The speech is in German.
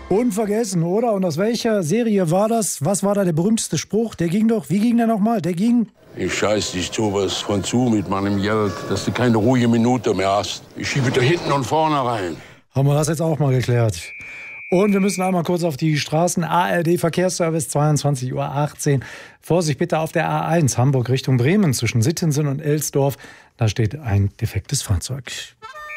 Unvergessen, oder? Und aus welcher Serie war das? Was war da der berühmteste Spruch? Der ging doch, wie ging der nochmal? Der ging... Ich scheiß dich sowas von zu mit meinem Geld, dass du keine ruhige Minute mehr hast. Ich schiebe da hinten und vorne rein. Haben wir das jetzt auch mal geklärt. Und wir müssen einmal kurz auf die Straßen. ARD Verkehrsservice, 22:18 Uhr. Vorsicht bitte auf der A1 Hamburg Richtung Bremen zwischen Sittensen und Elsdorf. Da steht ein defektes Fahrzeug.